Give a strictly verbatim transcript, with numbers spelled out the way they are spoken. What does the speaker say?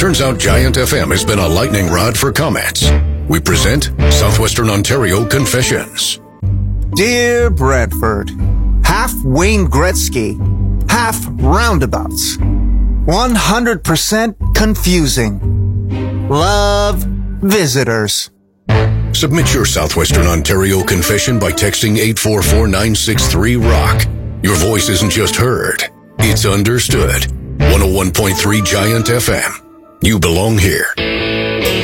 Turns out Giant F M has been a lightning rod for comments. We present Southwestern Ontario Confessions. Dear Bradford, half Wayne Gretzky, half roundabouts. one hundred percent confusing. Love, visitors. Submit your Southwestern Ontario confession by texting eight four four nine six three rock. Your voice isn't just heard, it's understood. one oh one point three Giant F M. You belong here.